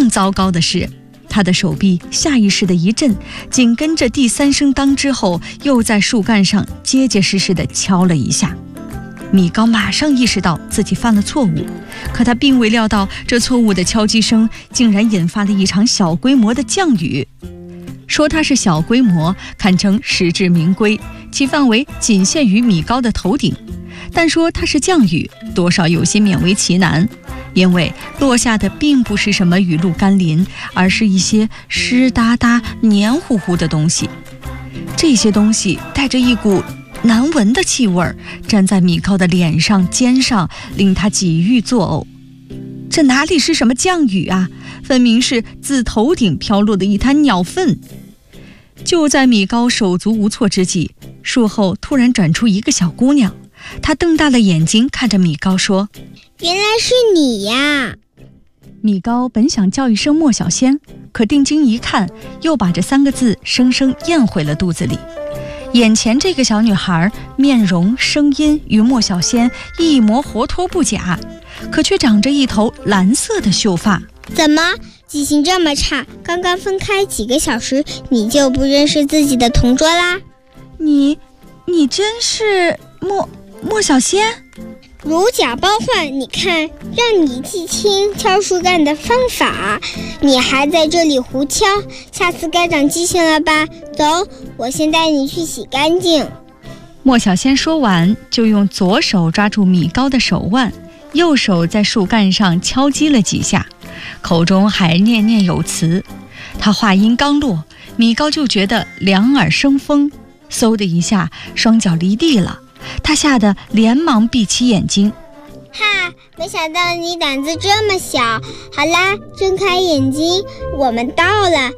更糟糕的是，他的手臂下意识的一震，紧跟着第3声当之后，又在树干上结结实实的敲了一下。米高马上意识到自己犯了错误，可他并未料到这错误的敲击声竟然引发了一场小规模的降雨。说它是小规模，堪称实至名归，其范围仅限于米高的头顶。但说它是降雨，多少有些勉为其难，因为落下的并不是什么雨露甘霖，而是一些湿哒哒、黏糊糊的东西。这些东西带着一股难闻的气味，粘在米高的脸上、肩上，令他几欲作呕。这哪里是什么降雨啊，分明是自头顶飘落的一滩鸟粪。就在米高手足无措之际，树后突然转出一个小姑娘，她瞪大了眼睛看着米高说：“ 原来是你呀！” 米高本想叫一声莫小仙，可定睛一看，又把这3个字生生咽回了肚子里。眼前这个小女孩面容声音与莫小仙一模活脱不假，可却长着一头蓝色的秀发。 怎么记性这么差？刚刚分开几个小时，你就不认识自己的同桌啦？ 你真是莫小仙？ 如假包换，你看，让你记清敲树干的方法，你还在这里胡敲，下次该长记性了吧？走，我先带你去洗干净。 莫小仙说完，就用左手抓住米高的手腕，右手在树干上敲击了几下，口中还念念有词。他话音刚落，米高就觉得两耳生风，嗖的一下双脚离地了。他吓得连忙闭起眼睛。 哈，没想到你胆子这么小。好啦，睁开眼睛，我们到了。